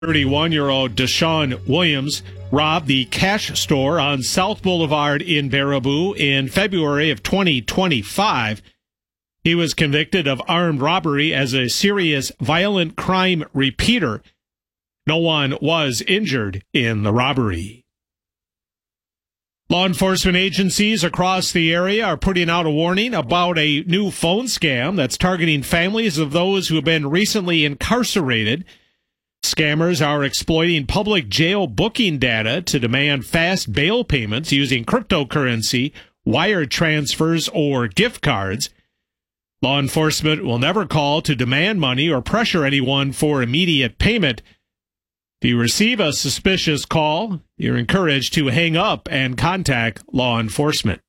31-year-old Deshaun Williams robbed the cash store on South Boulevard in Baraboo in February of 2025. He was convicted of armed robbery as a serious violent crime repeater. No one was injured in the robbery. Law enforcement agencies across the area are putting out a warning about a new phone scam that's targeting families of those who have been recently incarcerated. Scammers are exploiting public jail booking data to demand fast bail payments using cryptocurrency, wire transfers, or gift cards. Law enforcement will never call to demand money or pressure anyone for immediate payment. If you receive a suspicious call, you're encouraged to hang up and contact law enforcement.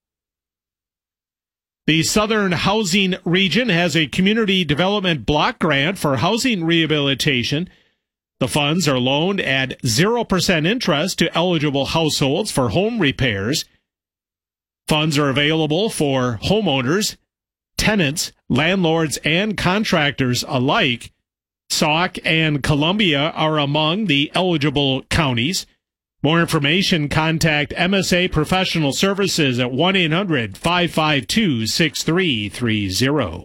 The Southern Housing Region has a community development block grant for housing rehabilitation. The funds are loaned at 0% interest to eligible households for home repairs. Funds are available for homeowners, tenants, landlords, and contractors alike. Sauk and Columbia are among the eligible counties. More information, contact MSA Professional Services at 1-800-552-6330.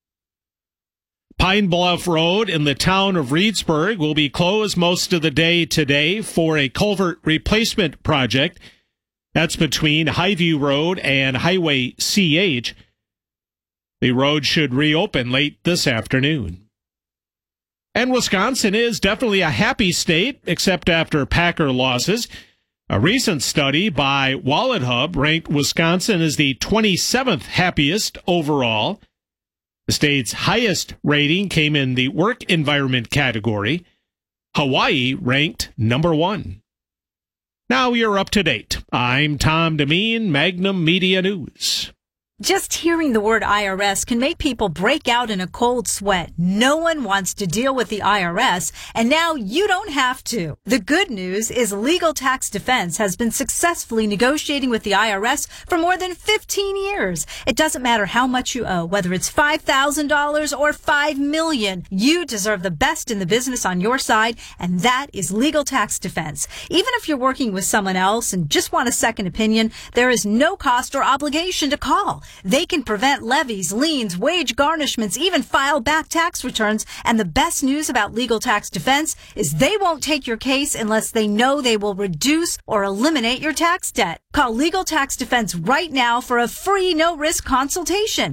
Pine Bluff Road in the town of Reedsburg will be closed most of the day today for a culvert replacement project. That's between Highview Road and Highway CH. The road should reopen late this afternoon. And Wisconsin is definitely a happy state, except after Packer losses. A recent study by WalletHub ranked Wisconsin as the 27th happiest overall. The state's highest rating came in the work environment category. Hawaii ranked number 1. Now you're up to date. I'm Tom Demeen, Magnum Media News. Just hearing the word IRS can make people break out in a cold sweat. No one wants to deal with the IRS, and now you don't have to. The good news is Legal Tax Defense has been successfully negotiating with the IRS for more than 15 years. It doesn't matter how much you owe, whether it's $5,000 or $5 million. You deserve the best in the business on your side, and that is Legal Tax Defense. Even if you're working with someone else and just want a second opinion, there is no cost or obligation to call. They can prevent levies, liens, wage garnishments, even file back tax returns. And the best news about Legal Tax Defense is they won't take your case unless they know they will reduce or eliminate your tax debt. Call Legal Tax Defense right now for a free no-risk consultation.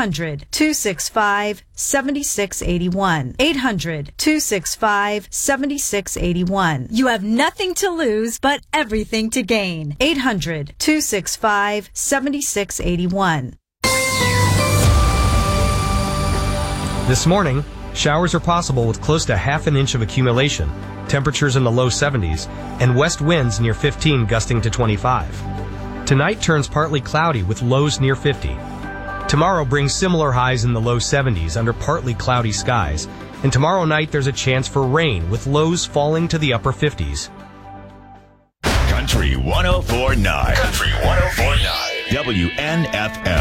800-265-7681. 800-265-7681. You have nothing to lose but everything to gain. 800-265-7681. This morning, showers are possible with close to half an inch of accumulation, temperatures in the low 70s, and west winds near 15 gusting to 25. Tonight turns partly cloudy with lows near 50. Tomorrow brings similar highs in the low 70s under partly cloudy skies, and tomorrow night there's a chance for rain with lows falling to the upper 50s. Country 104.9. Country 104.9. WNFM.